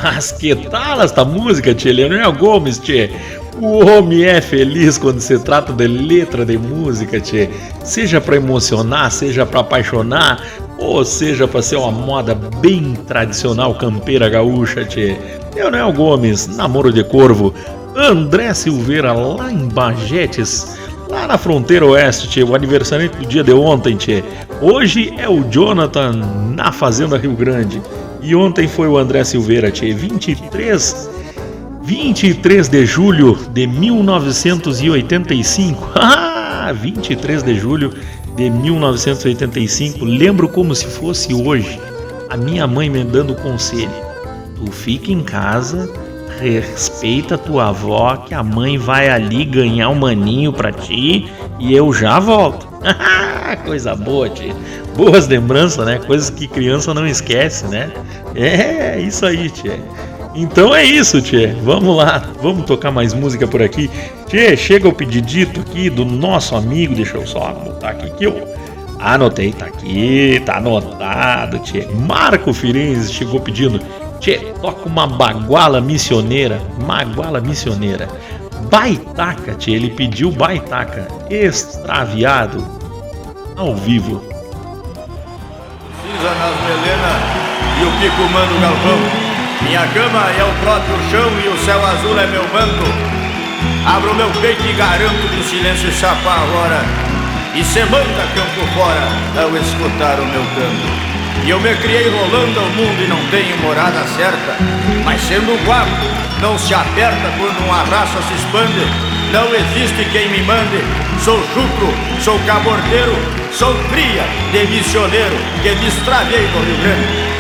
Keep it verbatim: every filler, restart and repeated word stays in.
Mas que tal esta música, tchê? Leonel Gomes, tchê. O homem é feliz quando se trata de letra de música, tchê. Seja pra emocionar, seja pra apaixonar, ou seja pra ser uma moda bem tradicional campeira gaúcha, tchê. Leonel Gomes, Namoro de Corvo. André Silveira, lá em Bajetes, lá na fronteira oeste, tchê. O aniversário do dia de ontem, tchê. Hoje é o Jonathan, na Fazenda Rio Grande. E ontem foi o André Silveira, tchê. vinte e três... vinte e três de julho de mil novecentos e oitenta e cinco. Ah, vinte e três de julho de mil novecentos e oitenta e cinco. Lembro como se fosse hoje. A minha mãe me dando conselho. Tu fica em casa, respeita tua avó, que a mãe vai ali ganhar um maninho pra ti e eu já volto. Coisa boa, tia. Boas lembranças, né? Coisas que criança não esquece, né? É, isso aí, tia. Então é isso, tchê. Vamos lá, vamos tocar mais música por aqui. Tchê, chega o pedidito aqui do nosso amigo. Deixa eu só botar aqui que eu anotei, tá aqui, tá anotado, tchê. Marco Firenze chegou pedindo. Tchê, toca uma baguala missioneira. Baguala missioneira. Baitaca, tchê, ele pediu Baitaca. Extraviado. Ao vivo. Cinza nas melenas e o pico manda o galvão. Minha cama é o próprio chão e o céu azul é meu manto. Abro meu peito e garanto que o silêncio chapa a hora e se manda campo fora ao escutar o meu canto. E eu me criei rolando ao mundo e não tenho morada certa, mas sendo guapo não se aperta quando uma raça se expande. Não existe quem me mande. Sou chucro, sou cabordeiro, sou cria de missioneiro que me extraviei do Rio Grande.